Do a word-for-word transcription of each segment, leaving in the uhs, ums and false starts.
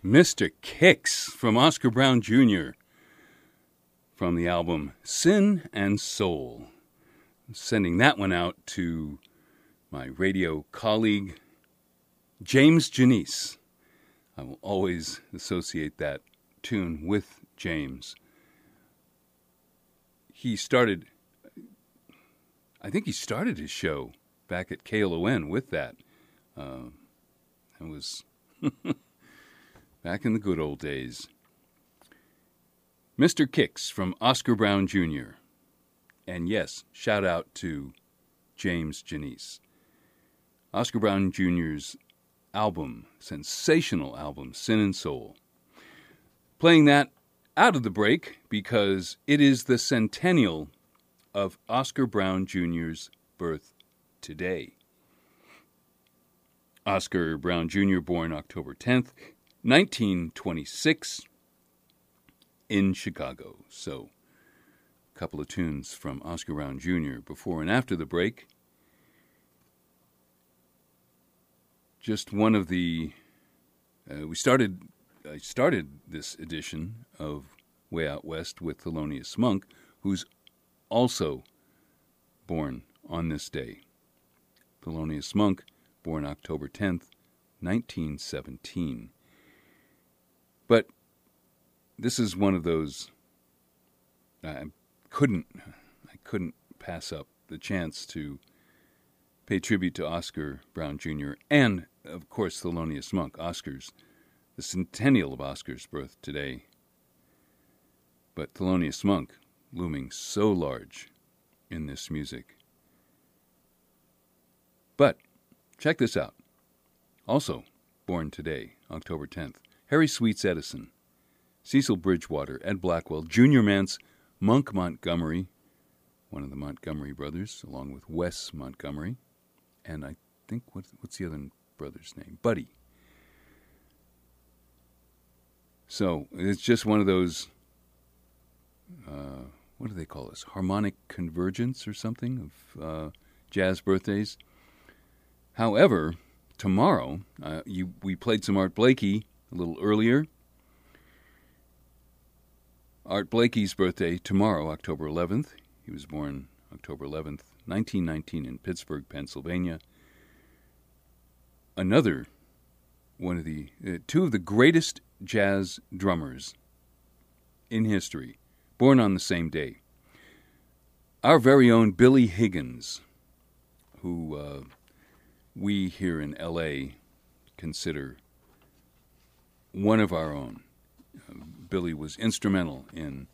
Mister Kicks from Oscar Brown Junior from the album Sin and Soul. I'm sending that one out to my radio colleague, James Janice. I will always associate that tune with James. He started, I think he started his show back at K L O N with that. Uh, it was back in the good old days. Mister Kicks from Oscar Brown Junior And yes, shout out to James Janice. Oscar Brown Junior's album, sensational album, Sin and Soul. Playing that out of the break because it is the centennial of Oscar Brown Junior's birth today. Oscar Brown Junior born October tenth, nineteen twenty-six, in Chicago. So, a couple of tunes from Oscar Brown Junior before and after the break. Just one of the, uh, we started, I started this edition of Way Out West with Thelonious Monk, who's also born on this day. Thelonious Monk, born October tenth, nineteen seventeen. But this is one of those, I couldn't, I couldn't pass up the chance to pay tribute to Oscar Brown Junior and, of course, Thelonious Monk. Oscar's, the centennial of Oscar's birth today. But Thelonious Monk looming so large in this music. But check this out. Also born today, October tenth, Harry Sweets Edison, Cecil Bridgewater, Ed Blackwell, Junior Mance, Monk Montgomery, one of the Montgomery brothers, along with Wes Montgomery, and I think, what, what's the other brother's name? Buddy. So, it's just one of those, uh, what do they call this? Harmonic convergence or something of uh, jazz birthdays. However, tomorrow, uh, you, we played some Art Blakey a little earlier. Art Blakey's birthday tomorrow, October eleventh. He was born October eleventh, nineteen nineteen in Pittsburgh, Pennsylvania. Another one of the, uh, two of the greatest jazz drummers in history, born on the same day. Our very own Billy Higgins, who uh, we here in L A consider one of our own. Uh, Billy was instrumental in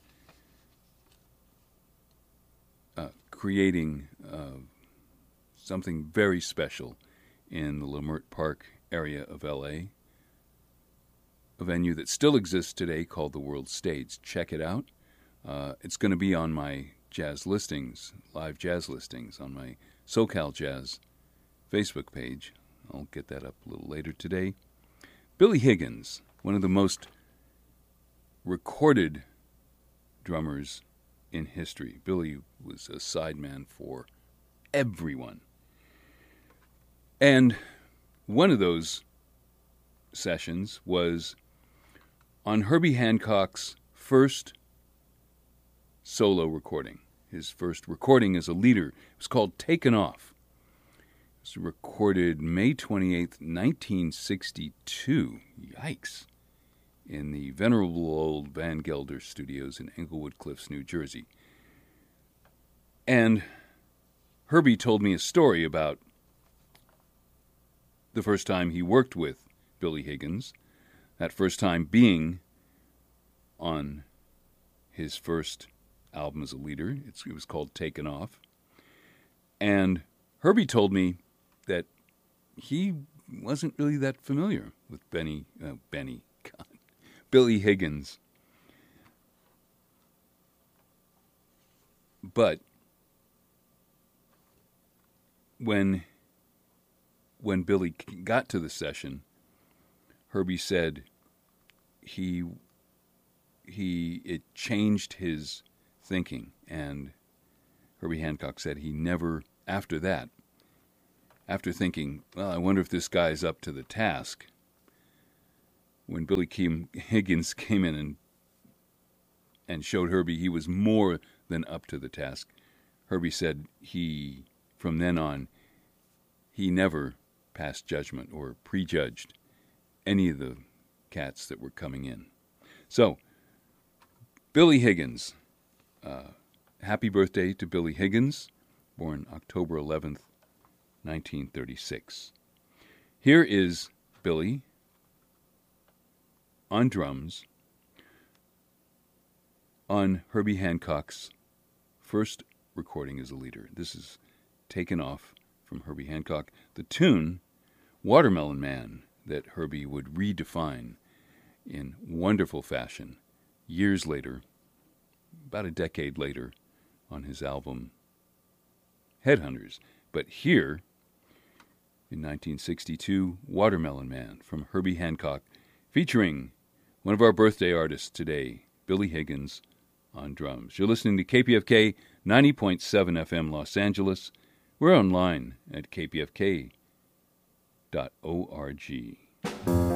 uh, creating uh, something very special in the Leimert Park area of L A, a venue that still exists today called the World Stage. Check it out. Uh, it's going to be on my jazz listings, live jazz listings, on my SoCal Jazz Facebook page. I'll get that up a little later today. Billy Higgins, one of the most recorded drummers in history. Billy was a sideman for everyone. And one of those sessions was on Herbie Hancock's first solo recording. His first recording as a leader. It was called Taken Off. It was recorded May twenty-eighth, nineteen sixty-two. Yikes. In the venerable old Van Gelder Studios in Englewood Cliffs, New Jersey. And Herbie told me a story about the first time he worked with Billy Higgins, that first time being on his first album as a leader. It's, it was called Taken Off. And Herbie told me that he wasn't really that familiar with Benny, uh, Benny, God, Billy Higgins. But when when Billy got to the session, Herbie said he he it changed his thinking, and Herbie Hancock said he never, after that, after thinking, well, I wonder if this guy's up to the task, when Billy Kim Higgins came in and and showed Herbie he was more than up to the task, Herbie said he, from then on, he never passed judgment or prejudged any of the cats that were coming in. So, Billy Higgins. Uh, happy birthday to Billy Higgins, born October eleventh, nineteen thirty-six. Here is Billy on drums on Herbie Hancock's first recording as a leader. This is taken off from Herbie Hancock. The tune, Watermelon Man, that Herbie would redefine in wonderful fashion years later, about a decade later, on his album Headhunters. But here, in nineteen sixty-two, Watermelon Man from Herbie Hancock, featuring one of our birthday artists today, Billy Higgins, on drums. You're listening to K P F K ninety point seven F M Los Angeles. We're online at k p f k dot org.